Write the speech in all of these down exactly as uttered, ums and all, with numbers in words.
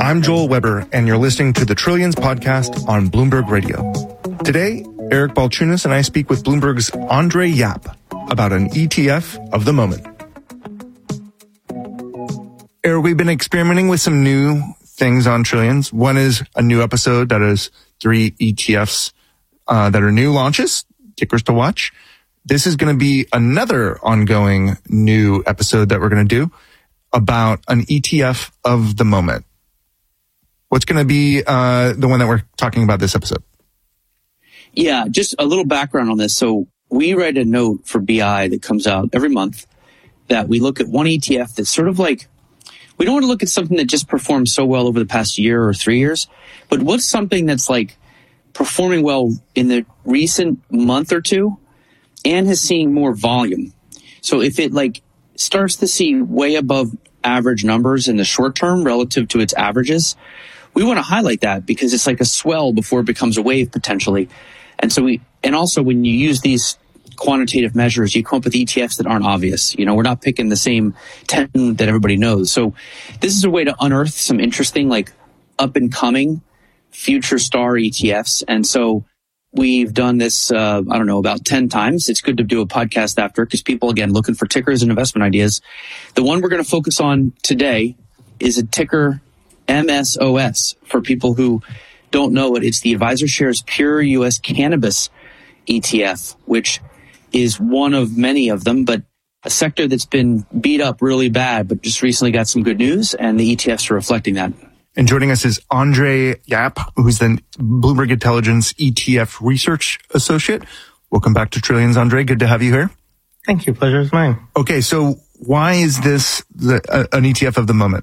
I'm Joel Weber, and you're listening to the Trillions podcast on Bloomberg Radio. Today, Eric Balchunas and I speak with Bloomberg's Andre Yap about an E T F of the moment. Eric, we've been experimenting with some new things on Trillions. One is a new episode that is three E T Fs uh, that are new launches, tickers to watch. This is going to be another ongoing new episode that we're going to do about an E T F of the moment. What's going to be uh, the one that we're talking about this episode? Yeah, just a little background on this. So we write a note for B I that comes out every month that we look at one E T F that's sort of like, we don't want to look at something that just performed so well over the past year or three years, but what's something that's like performing well in the recent month or two and has seen more volume. So if it like starts to see way above average numbers in the short term relative to its averages, we want to highlight that because it's like a swell before it becomes a wave potentially. And so we, and also when you use these quantitative measures, you come up with E T Fs that aren't obvious. You know, we're not picking the same ten that everybody knows. So this is a way to unearth some interesting, like up and coming future star E T Fs. And so we've done this, uh, I don't know, about ten times. It's good to do a podcast after because people, again, looking for tickers and investment ideas. The one we're going to focus on today is a ticker M S O S. For people who don't know it, it's the AdvisorShares Pure U S Cannabis E T F, which is one of many of them, but a sector that's been beat up really bad, but just recently got some good news, and the E T Fs are reflecting that. And joining us is Andre Yap, who's the Bloomberg Intelligence E T F Research Associate. Welcome back to Trillions, Andre. Good to have you here. Thank you. Pleasure is mine. Okay, so why is this the, uh, an E T F of the moment?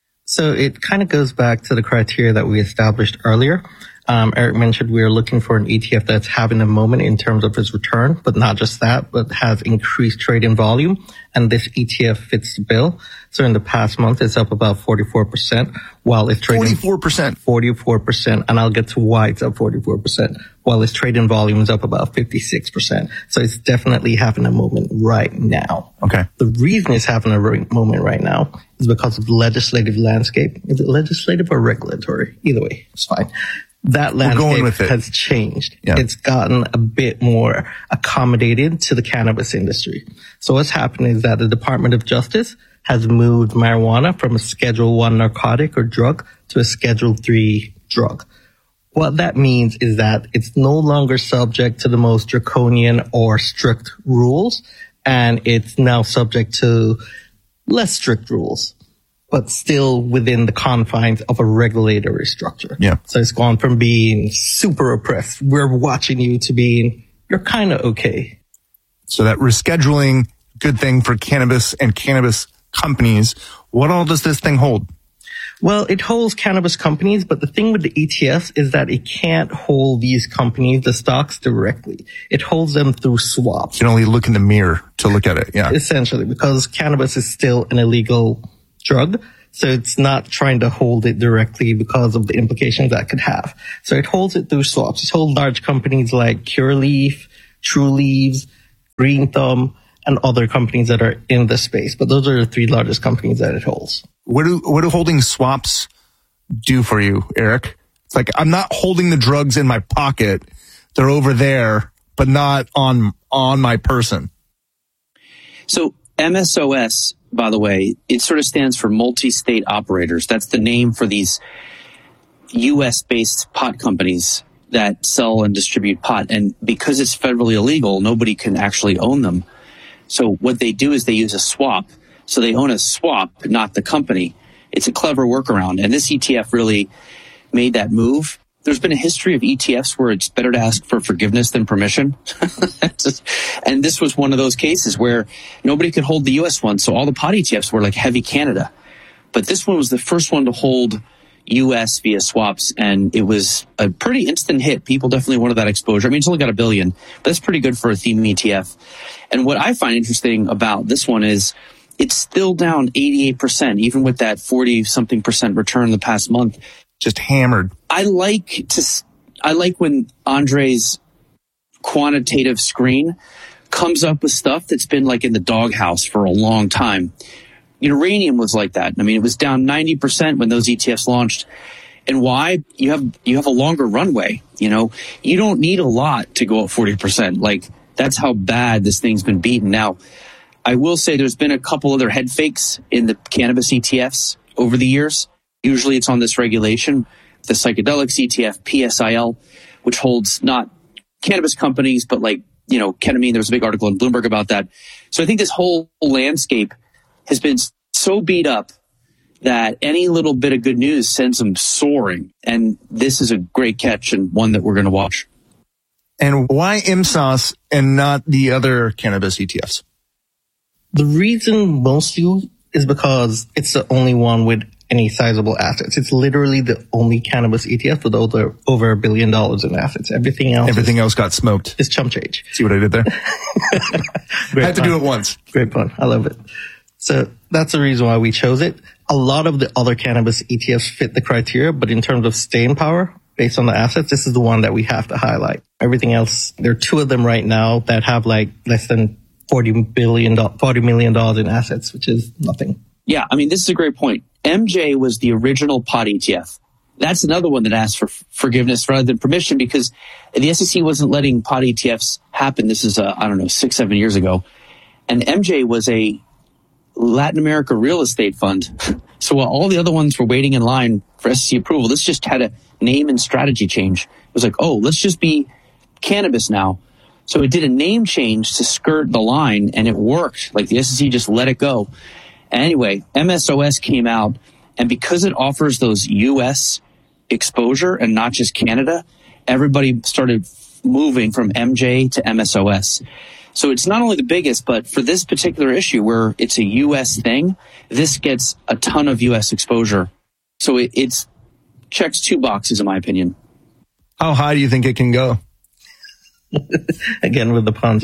So it kind of goes back to the criteria that we established earlier. Um, Eric mentioned we are looking for an E T F that's having a moment in terms of its return, but not just that, but has increased trading volume. And this E T F fits the bill. So in the past month, it's up about forty-four percent while it's trading forty-four percent. forty-four percent. And I'll get to why it's up forty-four percent while its trading volume is up about fifty-six percent. So it's definitely having a moment right now. Okay. The reason it's having a moment right now is because of the legislative landscape. Is it legislative or regulatory? Either way, it's fine. That landscape has changed. Yeah. It's gotten a bit more accommodated to the cannabis industry. So what's happened is that the Department of Justice has moved marijuana from a Schedule One narcotic or drug to a Schedule Three drug. What that means is that it's no longer subject to the most draconian or strict rules, and it's now subject to less strict rules, but still within the confines of a regulatory structure. Yeah. So it's gone from being super oppressed, we're watching you, to being, you're kind of okay. So that rescheduling, good thing for cannabis and cannabis companies. What all does this thing hold? Well, it holds cannabis companies, but the thing with the E T Fs is that it can't hold these companies, the stocks, directly. It holds them through swaps. You can only look in the mirror to look at it, yeah. Essentially, because cannabis is still an illegal drug, so it's not trying to hold it directly because of the implications that could have. So it holds it through swaps. It holds large companies like Curaleaf, True Leaves, Green Thumb, and other companies that are in the space. But those are the three largest companies that it holds. What do what do holding swaps do for you, Eric? It's like I'm not holding the drugs in my pocket; they're over there, but not on on my person. So M S O S, by the way, it sort of stands for multi-state operators. That's the name for these U S-based pot companies that sell and distribute pot. And because it's federally illegal, nobody can actually own them. So what they do is they use a swap. So they own a swap, not the company. It's a clever workaround. And this E T F really made that move. There's been a history of E T Fs where it's better to ask for forgiveness than permission. And this was one of those cases where nobody could hold the U S one. So all the pot E T Fs were like heavy Canada. But this one was the first one to hold U S via swaps. And it was a pretty instant hit. People definitely wanted that exposure. I mean, it's only got a billion, but that's pretty good for a theme E T F. And what I find interesting about this one is it's still down eighty-eight percent, even with that forty something percent return in the past month. Just hammered. I like to, I like when Andre's quantitative screen comes up with stuff that's been like in the doghouse for a long time. Uranium was like that. I mean, it was down ninety percent when those E T Fs launched. And why? You have you have a longer runway. You know, you don't need a lot to go up forty percent. Like, that's how bad this thing's been beaten. Now, I will say there's been a couple other head fakes in the cannabis E T Fs over the years. Usually it's on this regulation, the psychedelics E T F, P S I L, which holds not cannabis companies, but like, you know, ketamine. There was a big article in Bloomberg about that. So I think this whole landscape has been so beat up that any little bit of good news sends them soaring. And this is a great catch and one that we're going to watch. And why M S O S and not the other cannabis E T Fs? The reason mostly is because it's the only one with any sizable assets. It's literally the only cannabis E T F with over, over a billion dollars in assets. Everything else Everything is, else got smoked. It's chump change. See what I did there? I had to do it once. Great pun. I love it. So that's the reason why we chose it. A lot of the other cannabis E T Fs fit the criteria, but in terms of staying power, based on the assets, this is the one that we have to highlight. Everything else, there are two of them right now that have like less than forty billion dollars, forty million dollars in assets, which is nothing. Yeah, I mean, this is a great point. M J was the original pod E T F. That's another one that asked for forgiveness rather than permission because the S E C wasn't letting pod E T Fs happen. This is, uh, I don't know, six, seven years ago. And M J was a Latin America real estate fund. So while all the other ones were waiting in line for S E C approval, this just had a name and strategy change. It was like, oh, let's just be cannabis now. So it did a name change to skirt the line, and it worked. Like the S E C just let it go. Anyway, M S O S came out, and because it offers those U S exposure and not just Canada, everybody started moving from M J to M S O S. So it's not only the biggest, but for this particular issue where it's a U S thing, this gets a ton of U S exposure. So it it's checks two boxes, in my opinion. How high do you think it can go? Again, with the puns.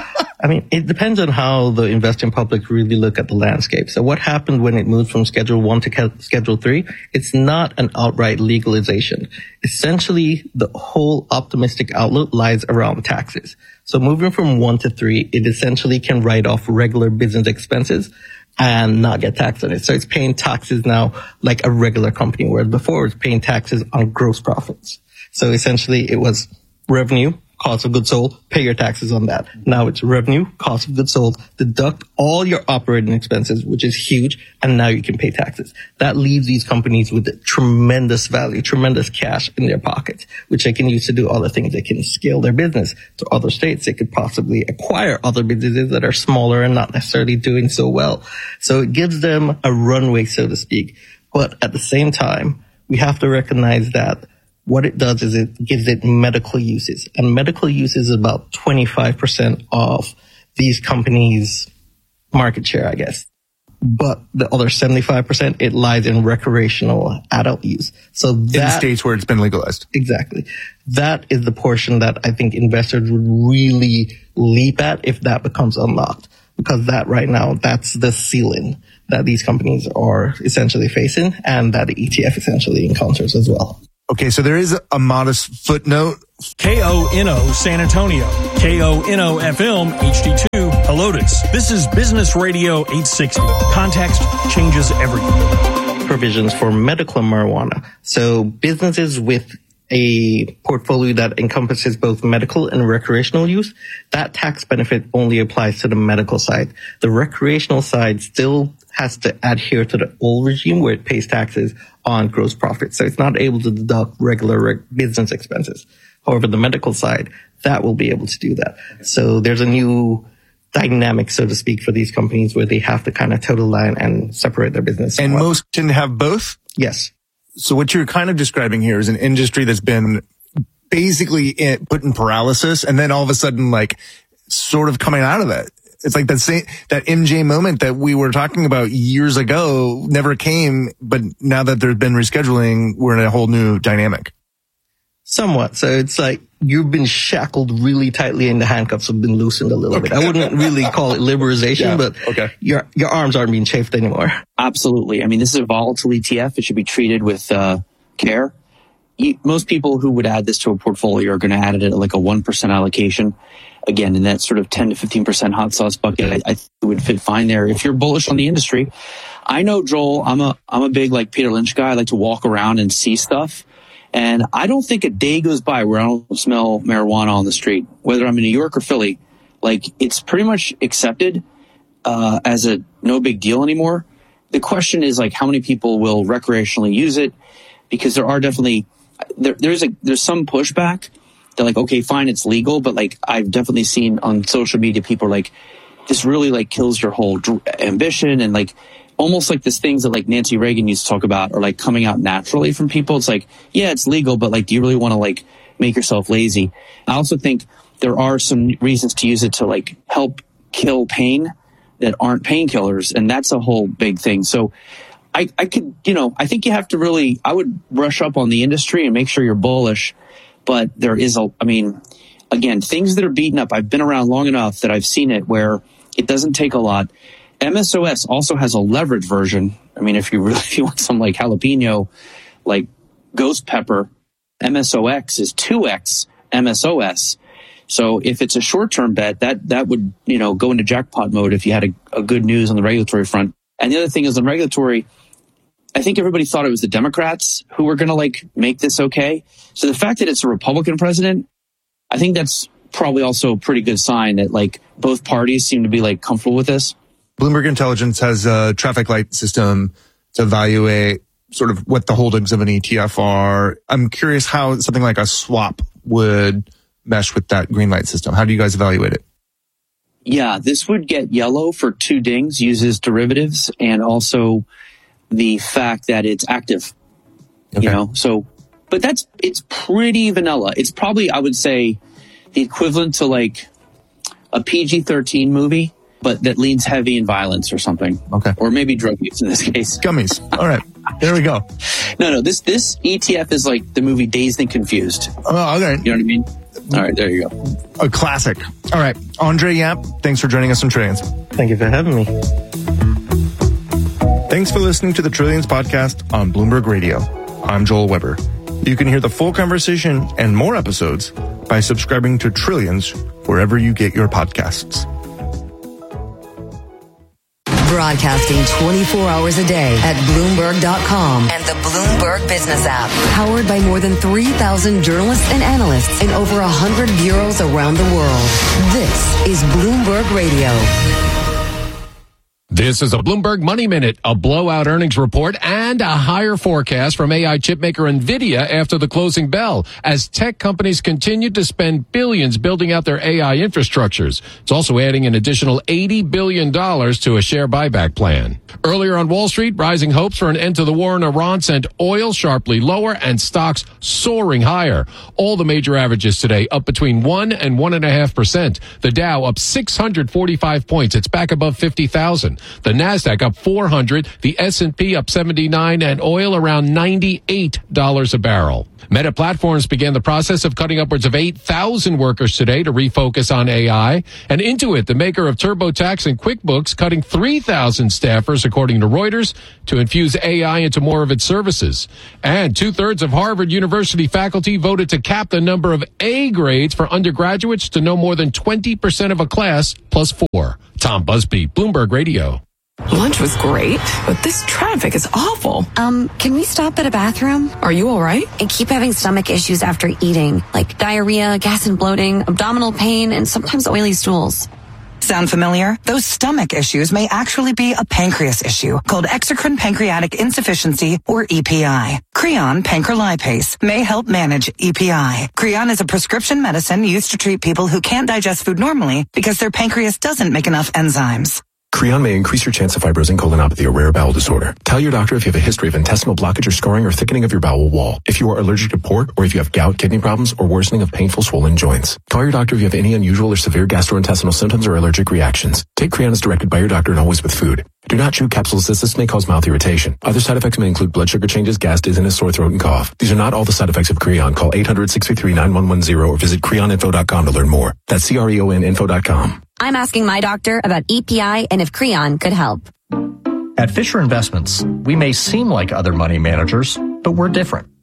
I mean, it depends on how the investing public really look at the landscape. So what happened when it moved from Schedule one to Schedule three? It's not an outright legalization. Essentially, the whole optimistic outlook lies around taxes. So moving from one to three, it essentially can write off regular business expenses and not get taxed on it. So it's paying taxes now like a regular company, whereas before it was paying taxes on gross profits. So essentially it was revenue, cost of goods sold, pay your taxes on that. Now it's revenue, cost of goods sold, deduct all your operating expenses, which is huge, and now you can pay taxes. That leaves these companies with tremendous value, tremendous cash in their pockets, which they can use to do other things. They can scale their business to other states. They could possibly acquire other businesses that are smaller and not necessarily doing so well. So it gives them a runway, so to speak. But at the same time, we have to recognize that what it does is it gives it medical uses. And medical use is about twenty-five percent of these companies' market share, I guess. But the other seventy-five percent, it lies in recreational adult use. So that, in the states where it's been legalized. Exactly. That is the portion that I think investors would really leap at if that becomes unlocked. Because that right now, that's the ceiling that these companies are essentially facing and that the E T F essentially encounters as well. Okay, so there is a modest footnote. K O N O San Antonio, K O N O F M H D two Helotes. This is Business Radio eight sixty. Context changes everything. Provisions for medical marijuana. So businesses with a portfolio that encompasses both medical and recreational use, that tax benefit only applies to the medical side. The recreational side still has to adhere to the old regime where it pays taxes on gross profit. So it's not able to deduct regular reg- business expenses. However, the medical side, that will be able to do that. So there's a new dynamic, so to speak, for these companies where they have to kind of toe the line and separate their business. And most can have both? Yes. So what you're kind of describing here is an industry that's been basically in, put in paralysis and then all of a sudden like sort of coming out of it. It's like that same, that M J moment that we were talking about years ago never came, but now that there's been rescheduling, we're in a whole new dynamic. Somewhat. So it's like you've been shackled really tightly and the handcuffs have been loosened a little okay. bit. I wouldn't really call it liberalization, yeah. but okay. your your arms aren't being chafed anymore. Absolutely. I mean, this is a volatile E T F. It should be treated with uh, care. you, most people who would add this to a portfolio are going to add it at like a one percent allocation. Again, in that sort of ten to fifteen percent hot sauce bucket, I, I think it would fit fine there. If you're bullish on the industry, I know, Joel, I'm a, I'm a big like Peter Lynch guy. I like to walk around and see stuff. And I don't think a day goes by where I don't smell marijuana on the street, whether I'm in New York or Philly. Like, it's pretty much accepted uh, as a no big deal anymore. The question is, like, how many people will recreationally use it? Because there are definitely there, there's a there's some pushback. They're like, okay, fine, it's legal, but like I've definitely seen on social media people are like, this really like kills your whole dr- ambition, and like almost like this things that like Nancy Reagan used to talk about are like coming out naturally from people. It's like, yeah, it's legal, but like, do you really want to like make yourself lazy? I also think there are some reasons to use it to like help kill pain that aren't painkillers, and that's a whole big thing. So I, I could, you know, I think you have to really, I would brush up on the industry and make sure you're bullish. But there is a, I mean, again, things that are beaten up. I've been around long enough that I've seen it where it doesn't take a lot. M S O S also has a leverage version. I mean, if you really if you want some like jalapeno, like ghost pepper, M S O X is two X M S O S. So if it's a short-term bet, that that would, you know, go into jackpot mode if you had a, a good news on the regulatory front. And the other thing is on regulatory, I think everybody thought it was the Democrats who were going to like make this okay. So the fact that it's a Republican president, I think that's probably also a pretty good sign that like both parties seem to be like comfortable with this. Bloomberg Intelligence has a traffic light system to evaluate sort of what the holdings of an E T F are. I'm curious how something like a swap would mesh with that green light system. How do you guys evaluate it? Yeah, this would get yellow for two dings, uses derivatives and also the fact that it's active, okay. You know, so, but that's, it's pretty vanilla. It's probably, I would say, the equivalent to like a P G thirteen movie, but that leans heavy in violence or something. Okay. Or maybe drug use in this case. Gummies. All right. There we go. No, no, this, this E T F is like the movie Dazed and Confused. Oh, okay. You know what I mean? All right, there you go. A classic. All right. Andre Yap, thanks for joining us on Trillions. Thank you for having me. Thanks for listening to the Trillions podcast on Bloomberg Radio. I'm Joel Weber. You can hear the full conversation and more episodes by subscribing to Trillions wherever you get your podcasts. Broadcasting twenty-four hours a day at Bloomberg dot com and the Bloomberg Business app. Powered by more than three thousand journalists and analysts in over one hundred bureaus around the world. This is Bloomberg Radio. This is a Bloomberg Money Minute, a blowout earnings report, and a higher forecast from A I chipmaker NVIDIA after the closing bell, as tech companies continue to spend billions building out their A I infrastructures. It's also adding an additional eighty billion dollars to a share buyback plan. Earlier on Wall Street, rising hopes for an end to the war in Iran sent oil sharply lower and stocks soaring higher. All the major averages today up between one and one and a half percent. The Dow up six hundred forty-five points. It's back above fifty thousand. The Nasdaq up four hundred, the S and P up seventy-nine, and oil around ninety-eight dollars a barrel. Meta Platforms began the process of cutting upwards of eight thousand workers today to refocus on A I. And Intuit, the maker of TurboTax and QuickBooks, cutting three thousand staffers, according to Reuters, to infuse A I into more of its services. And two-thirds of Harvard University faculty voted to cap the number of A grades for undergraduates to no more than twenty percent of a class plus four. Tom Busby, Bloomberg Radio. Lunch was great, but this traffic is awful. Um, can we stop at a bathroom? Are you all right? I keep having stomach issues after eating, like diarrhea, gas and bloating, abdominal pain, and sometimes oily stools. Sound familiar? Those stomach issues may actually be a pancreas issue called exocrine pancreatic insufficiency, or E P I. Creon pancrelipase may help manage E P I. Creon is a prescription medicine used to treat people who can't digest food normally because their pancreas doesn't make enough enzymes. Creon may increase your chance of fibrosing colonopathy, a rare bowel disorder. Tell your doctor if you have a history of intestinal blockage or scarring or thickening of your bowel wall. If you are allergic to pork, or if you have gout, kidney problems, or worsening of painful swollen joints. Call your doctor if you have any unusual or severe gastrointestinal symptoms or allergic reactions. Take Creon as directed by your doctor and always with food. Do not chew capsules as this may cause mouth irritation. Other side effects may include blood sugar changes, gas, dizziness, sore throat, and cough. These are not all the side effects of Creon. Call eight hundred, six three three, nine one one zero or visit creon info dot com to learn more. That's C R E O N info dot com. I'm asking my doctor about E P I and if Creon could help. At Fisher Investments, we may seem like other money managers, but we're different.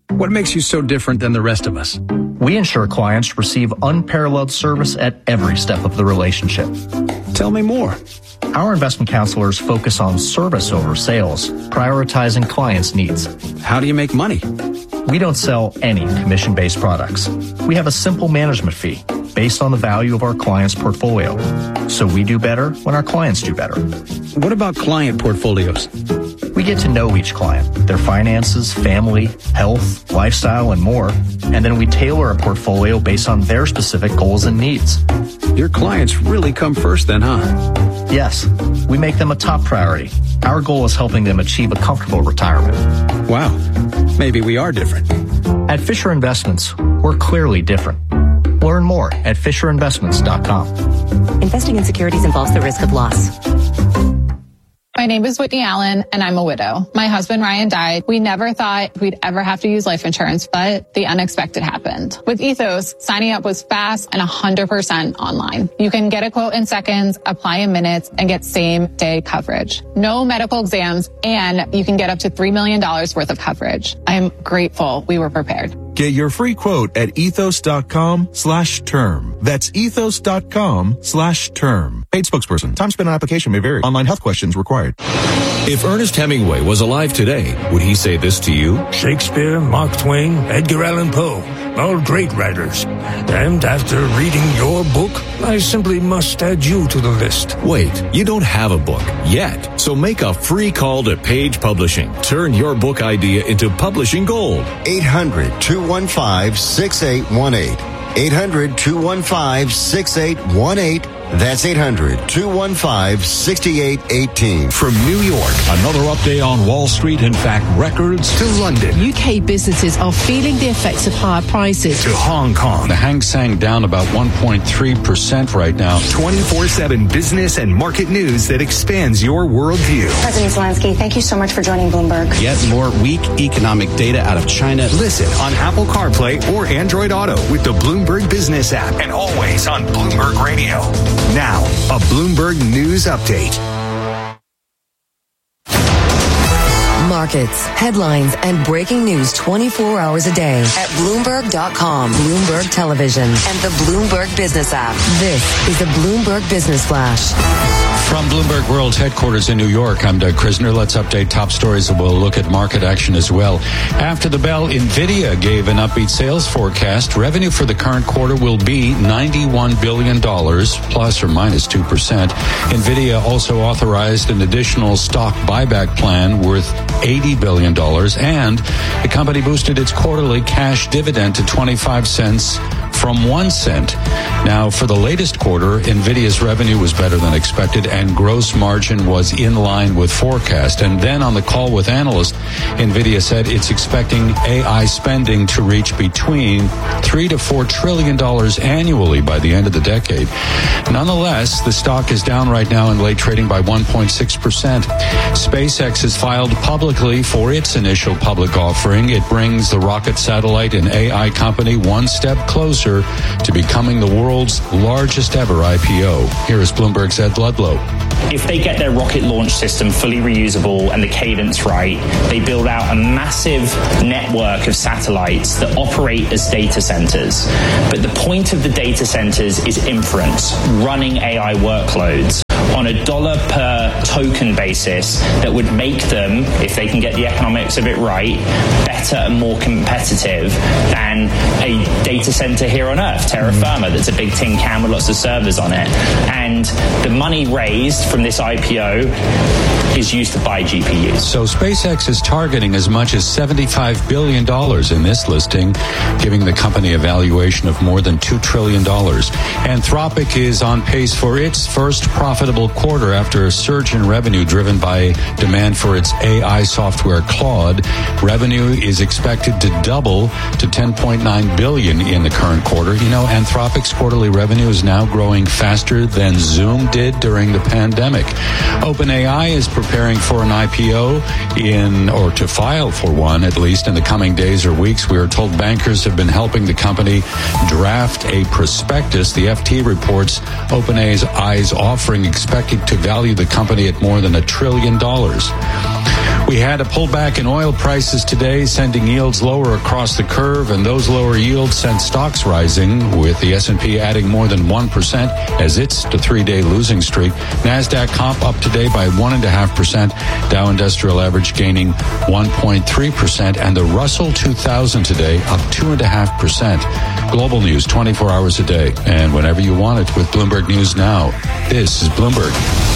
What makes you so different than the rest of us? We ensure clients receive unparalleled service at every step of the relationship. Tell me more. Our investment counselors focus on service over sales, prioritizing clients' needs. How do you make money? We don't sell any commission-based products. We have a simple management fee based on the value of our client's portfolio. So we do better when our clients do better. What about client portfolios? We get to know each client, their finances, family, health, lifestyle, and more, and then we tailor a portfolio based on their specific goals and needs. Your clients really come first then, huh? Yes, we make them a top priority. Our goal is helping them achieve a comfortable retirement. Wow, maybe we are different. At Fisher Investments, we're clearly different. Learn more at fisher investments dot com. Investing in securities involves the risk of loss. My name is Whitney Allen, and I'm a widow. My husband, Ryan, died. We never thought we'd ever have to use life insurance, but the unexpected happened. With Ethos, signing up was fast and one hundred percent online. You can get a quote in seconds, apply in minutes, and get same-day coverage. No medical exams, and you can get up to three million dollars worth of coverage. I am grateful we were prepared. Get your free quote at ethos.com slash term. That's ethos.com slash term. Paid spokesperson. Time spent on application may vary. Online health questions required. If Ernest Hemingway was alive today, would he say this to you? Shakespeare, Mark Twain, Edgar Allan Poe, all great writers. And after reading your book, I simply must add you to the list. Wait, you don't have a book yet. So make a free call to Page Publishing. Turn your book idea into publishing gold. eight hundred, two one five, six eight one eight. eight hundred, two one five, six eight one eight. That's eight hundred, two one five, six eight one eight. From New York, another update on Wall Street. In fact, records to London. U K businesses are feeling the effects of higher prices. To Hong Kong. The Hang Seng down about one point three percent right now. twenty-four seven business and market news that expands your worldview. President Zelensky, thank you so much for joining Bloomberg. Yet more weak economic data out of China. Listen on Apple CarPlay or Android Auto with the Bloomberg Business app and always on Bloomberg Radio. Now, a Bloomberg News Update. Markets, headlines, and breaking news twenty-four hours a day at Bloomberg dot com, Bloomberg Television, and the Bloomberg Business app. This is the Bloomberg Business Flash. From Bloomberg World Headquarters in New York, I'm Doug Krisner. Let's update top stories and we'll look at market action as well. After the bell, NVIDIA gave an upbeat sales forecast. Revenue for the current quarter will be ninety-one billion dollars, plus or minus two percent. NVIDIA also authorized an additional stock buyback plan worth eighty billion dollars, and the company boosted its quarterly cash dividend to twenty-five cents from one cent. Now, for the latest quarter, NVIDIA's revenue was better than expected and gross margin was in line with forecast. And then on the call with analysts, NVIDIA said it's expecting A I spending to reach between three to four trillion dollars annually by the end of the decade. Nonetheless, the stock is down right now in late trading by one point six percent. SpaceX has filed publicly for its initial public offering. It brings the rocket satellite and A I company one step closer to becoming the world's largest ever I P O. Here is Bloomberg's Ed Ludlow. If they get their rocket launch system fully reusable and the cadence right, they build out a massive network of satellites that operate as data centers. But the point of the data centers is inference, running A I workloads on a dollar per token basis that would make them, if they can get the economics of it right, better and more competitive than a data center here on Earth, Terra Firma, that's a big tin can with lots of servers on it. And the money raised from this I P O is used to buy G P Us. So SpaceX is targeting as much as seventy-five billion dollars in this listing, giving the company a valuation of more than two trillion dollars. Anthropic is on pace for its first profitable quarter after a surge in revenue driven by demand for its A I software Claude. Revenue is expected to double to ten point nine billion dollars in the current quarter. You know, Anthropic's quarterly revenue is now growing faster than Zoom did during the pandemic. OpenAI is preparing for an I P O in, or to file for one, at least in the coming days or weeks. We are told bankers have been helping the company draft a prospectus. The F T reports OpenAI's offering expected to value the company at more than a trillion dollars. We had a pullback in oil prices today, sending yields lower across the curve, and those lower yields sent stocks rising, with the S and P adding more than one percent as it's the three-day losing streak. NASDAQ comp up today by one point five percent, Dow Industrial Average gaining one point three percent, and the Russell two thousand today up two point five percent. Global news twenty-four hours a day, and whenever you want it with Bloomberg News Now. This is Bloomberg.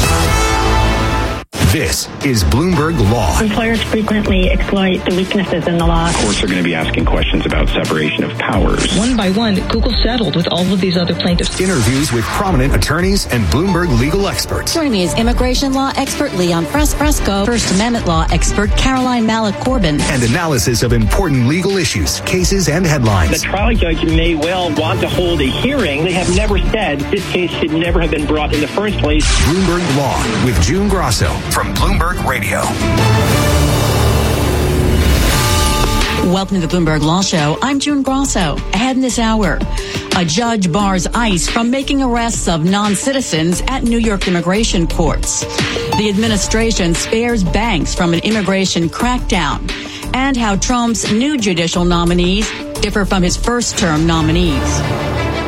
This is Bloomberg Law. Employers frequently exploit the weaknesses in the law. Courts are going to be asking questions about separation of powers. One by one, Google settled with all of these other plaintiffs. Interviews with prominent attorneys and Bloomberg legal experts. Joining me is immigration law expert Leon Fresco, First Amendment law expert Caroline Malik-Corbin, and analysis of important legal issues, cases, and headlines. The trial judge may well want to hold a hearing. They have never said this case should never have been brought in the first place. Bloomberg Law with June Grosso from Bloomberg Radio. Welcome to the Bloomberg Law Show. I'm June Grosso. Ahead in this hour, a judge bars ICE from making arrests of non-citizens at New York immigration courts. The administration spares banks from an immigration crackdown, and how Trump's new judicial nominees differ from his first-term nominees.